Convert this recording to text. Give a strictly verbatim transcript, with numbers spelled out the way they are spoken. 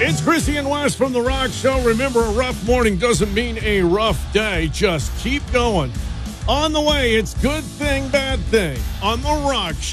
It's Chrissy and Wes from The Rock Show. Remember, a rough morning doesn't mean a rough day. Just keep going. On the way, it's Good Thing, Bad Thing on The Rock Show.